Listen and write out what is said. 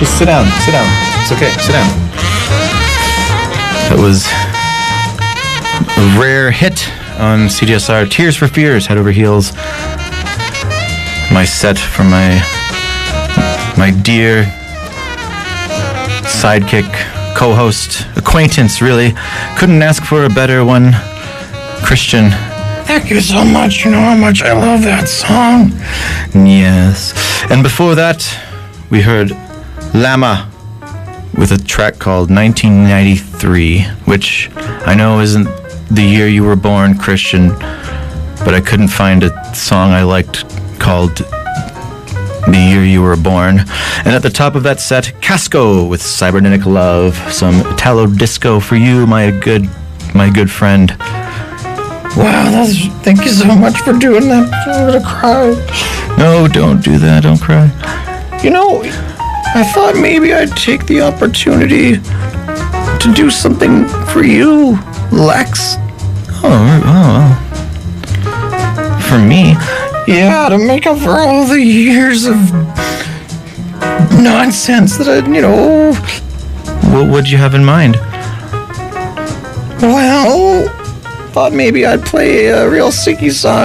Just sit down. Sit down. It's okay. Sit down. That was a rare hit on CJSR. Tears for Fears, Head Over Heels. My set from my dear sidekick, co-host, acquaintance, really. Couldn't ask for a better one. Christian. Thank you so much. You know how much I love that song. Yes. And before that, we heard Lama with a track called 1993, which I know isn't the year you were born, Christian, but I couldn't find a song I liked called The Year You Were Born. And at the top of that set, Casco with Cybernetic Love, some Italo disco for you, my good friend. Wow, thank you so much for doing that. I'm gonna cry. No, don't do that. Don't cry. You know, I thought maybe I'd take the opportunity to do something for you, Lex. Oh. For me? Yeah, to make up for all the years of nonsense that What would you have in mind? Well, thought maybe I'd play a real sicky song.